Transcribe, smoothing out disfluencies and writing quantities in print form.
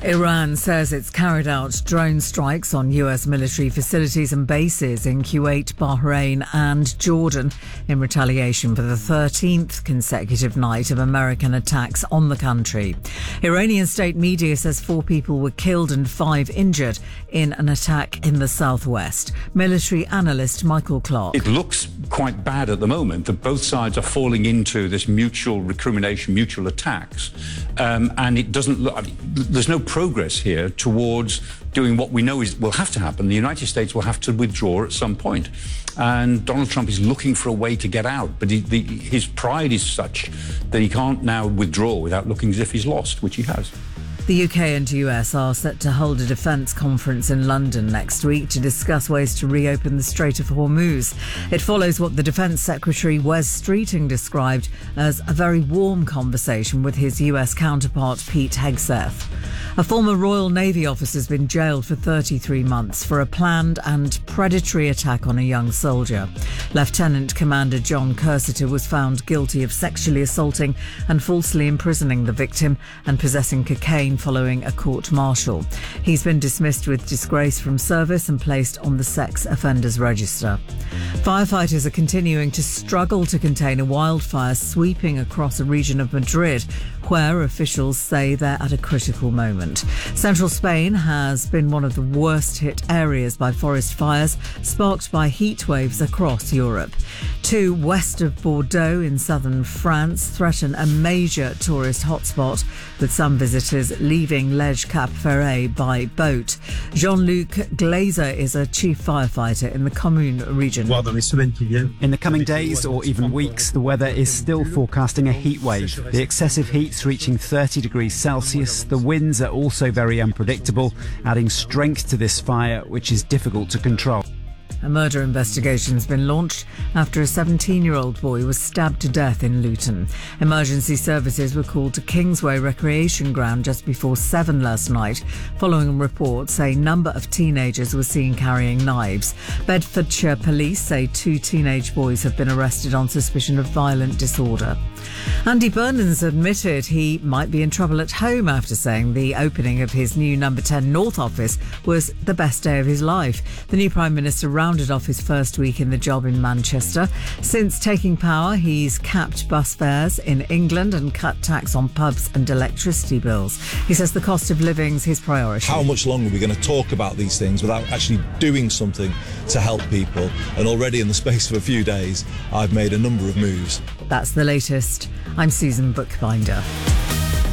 Iran says it's carried out drone strikes on US military facilities and bases in Kuwait, Bahrain and Jordan in retaliation for the 13th consecutive night of American attacks on the country. Iranian state media says 4 people were killed and 5 injured in an attack in the southwest. Military analyst Michael Clark. It looks quite bad at the moment that both sides are falling into this mutual recrimination, mutual attacks, and it doesn't look. There's no progress here towards doing what we know will have to happen. The United States will have to withdraw at some point. And Donald Trump is looking for a way to get out. But his pride is such that he can't now withdraw without looking as if he's lost, which he has. The UK and US are set to hold a defence conference in London next week to discuss ways to reopen the Strait of Hormuz. It follows what the Defence Secretary Wes Streeting described as a very warm conversation with his US counterpart Pete Hegseth. A former Royal Navy officer has been jailed for 33 months for a planned and predatory attack on a young soldier. Lieutenant Commander John Cursiter was found guilty of sexually assaulting and falsely imprisoning the victim and possessing cocaine following a court-martial. He's been dismissed with disgrace from service and placed on the sex offenders register. Firefighters are continuing to struggle to contain a wildfire sweeping across a region of Madrid, where officials say they're at a critical moment. Central Spain has been one of the worst hit areas by forest fires sparked by heat waves across Europe. 2 west of Bordeaux in southern France threaten a major tourist hotspot, with some visitors leaving Les Cap Ferret by boat. Jean-Luc Glazer is a chief firefighter in the Commune region. In the coming days or even weeks, the weather is still forecasting a heat wave. The excessive heat's reaching 30 degrees Celsius. The winds are also very unpredictable, adding strength to this fire, which is difficult to control. A murder investigation has been launched after a 17-year-old boy was stabbed to death in Luton. Emergency services were called to Kingsway Recreation Ground just before 7 last night, following a report saying a number of teenagers were seen carrying knives. Bedfordshire police say 2 teenage boys have been arrested on suspicion of violent disorder. Andy Burnham's admitted he might be in trouble at home after saying the opening of his new No. 10 North office was the best day of his life. The new Prime Minister rounded off his first week in the job in Manchester. Since taking power, he's capped bus fares in England and cut tax on pubs and electricity bills. He says the cost of living's his priority. How much longer are we going to talk about these things without actually doing something to help people? And already in the space of a few days, I've made a number of moves. That's the latest. I'm Susan Bookbinder.